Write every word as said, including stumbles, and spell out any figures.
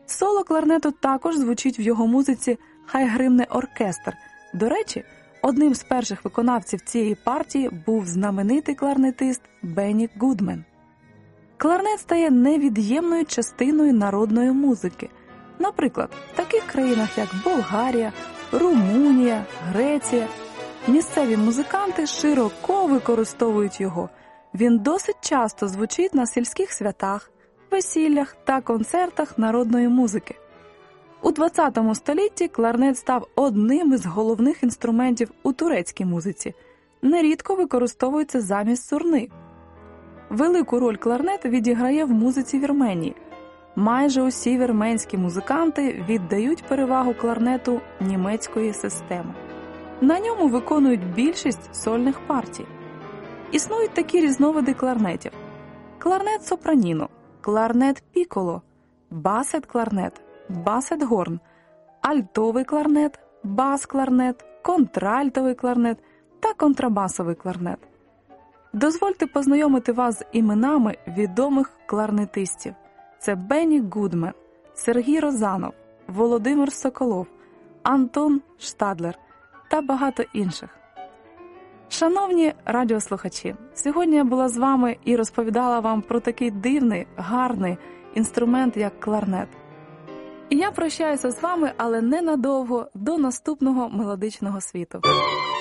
Соло кларнету також звучить в його музиці «Хай гримне оркестр». До речі, одним з перших виконавців цієї партії був знаменитий кларнетист Бенні Гудмен. Кларнет стає невід'ємною частиною народної музики. Наприклад, в таких країнах, як Болгарія, Румунія, Греція, місцеві музиканти широко використовують його. Він досить часто звучить на сільських святах, весіллях та концертах народної музики. У ХХ столітті кларнет став одним із головних інструментів у турецькій музиці. Нерідко використовується замість сурни. Велику роль кларнет відіграє в музиці Вірменії. Майже усі вірменські музиканти віддають перевагу кларнету німецької системи. На ньому виконують більшість сольних партій. Існують такі різновиди кларнетів: кларнет сопраніно, кларнет пікколо, басет-кларнет, басет-горн, альтовий кларнет, бас-кларнет, контральтовий кларнет та контрабасовий кларнет. Дозвольте познайомити вас з іменами відомих кларнетистів. Це Бенні Гудмен, Сергій Розанов, Володимир Соколов, Антон Штадлер та багато інших. Шановні радіослухачі, сьогодні я була з вами і розповідала вам про такий дивний, гарний інструмент, як кларнет. І я прощаюся з вами, але ненадовго, до наступного мелодичного світу.